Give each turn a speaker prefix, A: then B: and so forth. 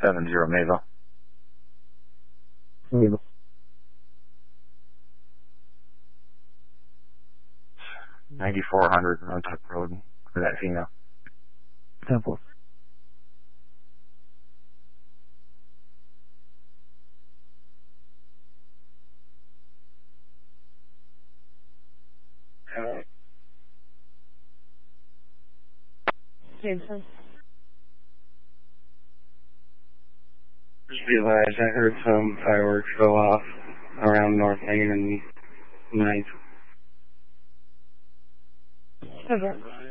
A: 70 Mayville.
B: Mayville.
A: 9400 Roanoke Road for that female.
B: 10-4.
C: Jameson.
D: Just realized I heard some fireworks go off around North Main and 9th.
C: Over.